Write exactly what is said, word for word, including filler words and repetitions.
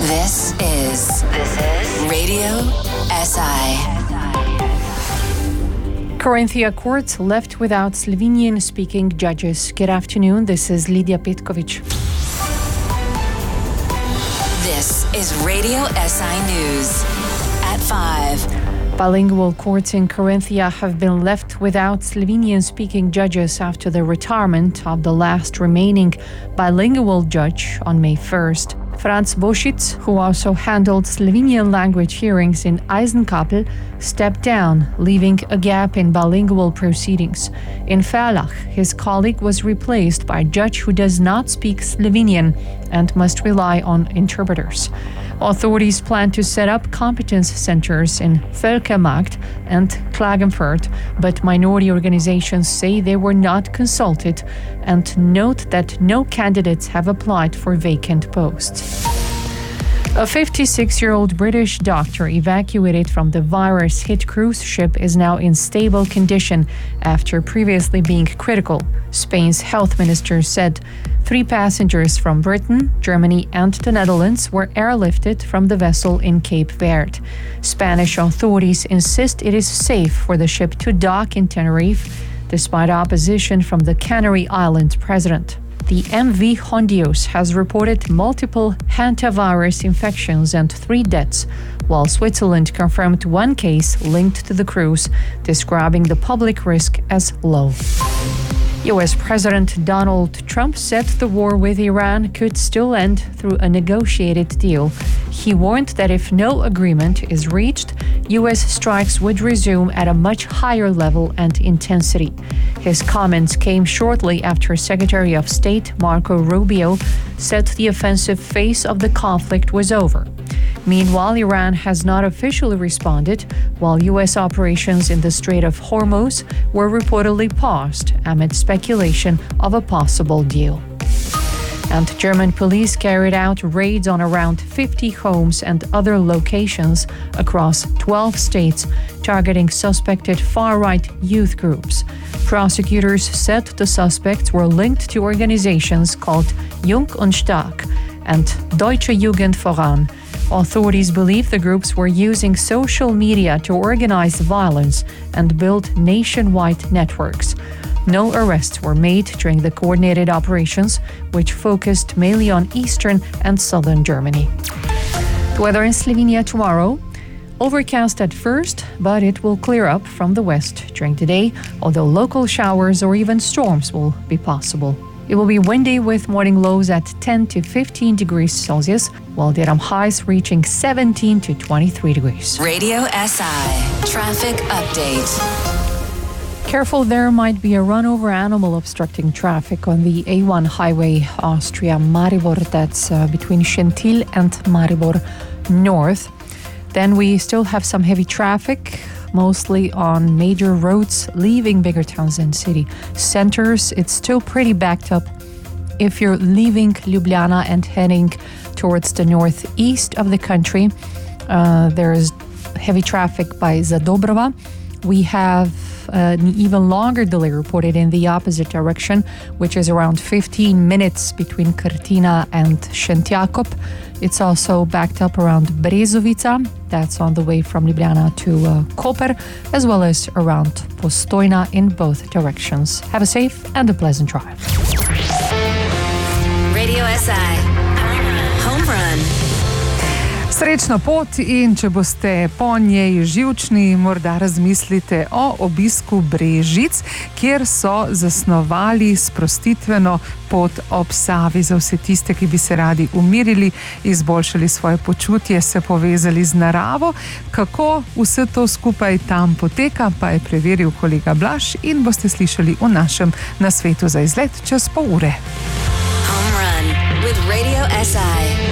This is This is Radio S I. Carinthia court left without Slovenian-speaking judges. Good afternoon, this is Lidia Petkovic. This is Radio S I News at five. Bilingual courts in Carinthia have been left without Slovenian-speaking judges after the retirement of the last remaining bilingual judge on May first. Franz Bošić, who also handled Slovenian language hearings in Eisenkapel, stepped down, leaving a gap in bilingual proceedings. In Ferlach, his colleague was replaced by a judge who does not speak Slovenian and must rely on interpreters. Authorities plan to set up competence centers in Völkermarkt and Klagenfurt, but minority organizations say they were not consulted and note that no candidates have applied for vacant posts. A fifty-six-year-old British doctor evacuated from the virus-hit cruise ship is now in stable condition after previously being critical, Spain's health minister said. Three passengers from Britain, Germany and the Netherlands were airlifted from the vessel in Cape Verde. Spanish authorities insist it is safe for the ship to dock in Tenerife, despite opposition from the Canary Islands president. The M V Hondios has reported multiple hantavirus infections and three deaths, while Switzerland confirmed one case linked to the cruise, describing the public risk as low. U S President Donald Trump said the war with Iran could still end through a negotiated deal. He warned that if no agreement is reached, U S strikes would resume at a much higher level and intensity. His comments came shortly after Secretary of State Marco Rubio said the offensive phase of the conflict was over. Meanwhile, Iran has not officially responded, while U S operations in the Strait of Hormuz were reportedly paused amid speculation of a possible deal. And German police carried out raids on around fifty homes and other locations across twelve states, targeting suspected far-right youth groups. Prosecutors said the suspects were linked to organizations called Jung und Stark and Deutsche Jugend voran. Authorities believe the groups were using social media to organize violence and build nationwide networks. No arrests were made during the coordinated operations, which focused mainly on eastern and southern Germany. The weather in Slovenia tomorrow. Overcast at first, but it will clear up from the west during the day, although local showers or even storms will be possible. It will be windy with morning lows at ten to fifteen degrees Celsius, while daytime highs reaching seventeen to twenty-three degrees. Radio S I Traffic Update. Careful, there might be a run-over animal obstructing traffic on the A one highway, Austria-Maribor. That's uh, between Šentilj and Maribor North. Then we still have some heavy traffic, mostly on major roads leaving bigger towns and city centers. It's still pretty backed up if you're leaving Ljubljana and heading towards the northeast of the country. Uh, there's heavy traffic by Zadobrova. We have an even longer delay reported in the opposite direction, which is around fifteen minutes between Krtina and Šentjakov. It's also backed up around Brezovica, that's on the way from Ljubljana to uh, Koper, as well as around Postojna in both directions. Have a safe and a pleasant drive. Radio S I Home Run. Srečno pot in če boste po njej živčni, morda razmislite o obisku Brežic, kjer so zasnovali sprostitveno pot ob Savi za vse tiste, ki bi se radi umirili, izboljšali svoje počutje, se povezali z naravo. Kako vse to skupaj tam poteka, pa je preveril kolega Blaž in boste slišali v našem nasvetu za izlet čez pol ure. Home Run with Radio S I.